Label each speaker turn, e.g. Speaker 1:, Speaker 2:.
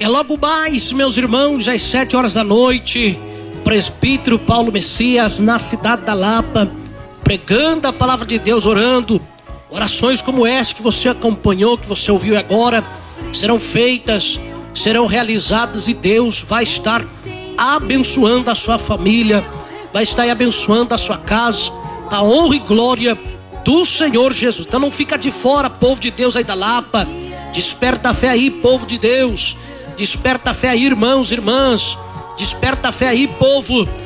Speaker 1: É logo mais, meus irmãos, às 7 horas da noite, presbítero Paulo Messias, na cidade da Lapa, pregando a palavra de Deus, orando. Orações como essa que você acompanhou, que você ouviu agora, serão feitas, serão realizadas, e Deus vai estar abençoando a sua família, vai estar abençoando a sua casa, a honra e glória do Senhor Jesus. Então não fica de fora, povo de Deus aí da Lapa. Desperta a fé aí, povo de Deus. Desperta a fé aí, irmãos e irmãs. Desperta a fé aí, povo